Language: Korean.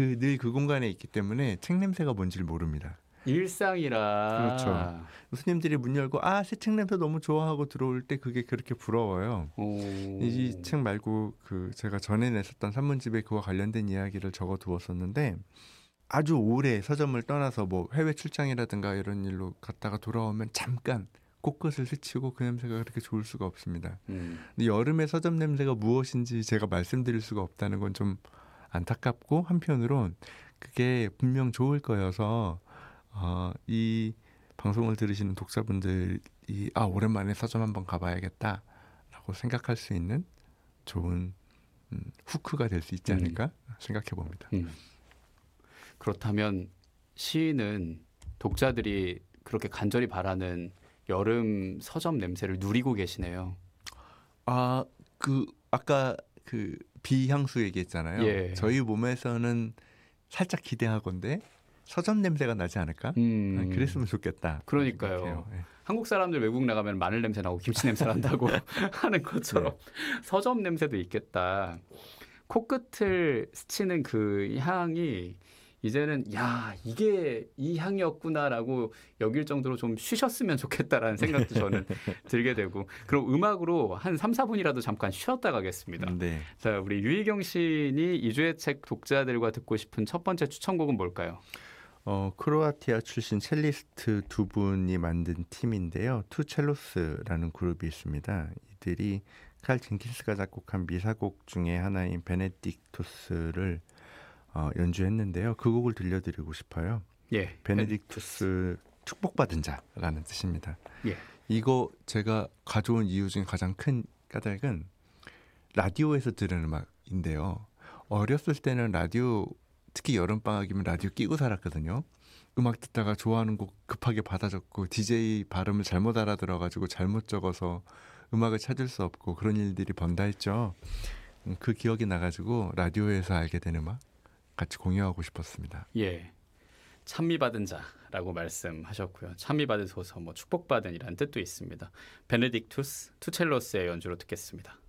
늘 그 공간에 있기 때문에 책 냄새가 뭔지를 모릅니다. 일상이라. 그렇죠. 손님들이 문 열고 새 책 냄새 너무 좋아하고 들어올 때 그게 그렇게 부러워요. 이 책 말고 제가 전에 냈었던 산문집에 그와 관련된 이야기를 적어 두었었는데 아주 오래 서점을 떠나서 뭐 해외 출장이라든가 이런 일로 갔다가 돌아오면 잠깐 꽃끝을 스치고 그 냄새가 그렇게 좋을 수가 없습니다. 근데 여름의 서점 냄새가 무엇인지 제가 말씀드릴 수가 없다는 건 좀 안타깝고 한편으론 그게 분명 좋을 거여서 이 방송을 들으시는 독자분들이 오랜만에 서점 한번 가봐야겠다라고 생각할 수 있는 좋은 후크가 될 수 있지 않을까 생각해 봅니다. 그렇다면 시인은 독자들이 그렇게 간절히 바라는 여름 서점 냄새를 누리고 계시네요. 아까 비향수 얘기했잖아요. 예. 저희 몸에서는 살짝 기대하건데 서점 냄새가 나지 않을까? 그랬으면 좋겠다. 그러니까요. 예. 한국 사람들 외국 나가면 마늘 냄새 나고 김치 냄새 난다고 하는 것처럼 서점 냄새도 있겠다. 코끝을 스치는 그 향이 이제는 이게 이 향이었구나라고 여길 정도로 좀 쉬셨으면 좋겠다라는 생각도 저는 들게 되고, 그럼 음악으로 한 3, 4분이라도 잠깐 쉬었다 가겠습니다. 네. 자, 우리 유희경 시인이 이주의 책 독자들과 듣고 싶은 첫 번째 추천곡은 뭘까요? 크로아티아 출신 첼리스트 두 분이 만든 팀인데요. 투첼로스라는 그룹이 있습니다. 이들이 칼 젠킨스가 작곡한 미사곡 중에 하나인 베네딕투스를 연주했는데요. 그 곡을 들려드리고 싶어요. 예, 베네딕투스 축복받은 자라는 뜻입니다. 예. 이거 제가 가져온 이유 중에 가장 큰 까닭은 라디오에서 들은 음악인데요. 어렸을 때는 라디오, 특히 여름방학이면 라디오 끼고 살았거든요. 음악 듣다가 좋아하는 곡 급하게 받아 적고 DJ 발음을 잘못 알아들어가지고 잘못 적어서 음악을 찾을 수 없고 그런 일들이 번다했죠. 그 기억이 나가지고 라디오에서 알게 된 음악 같이 공유하고 싶었습니다. 예, 찬미받은 자라고 말씀하셨고요. 찬미받으소서, 축복받은이라는 뜻도 있습니다. 베네딕투스 투첼로스의 연주로 듣겠습니다.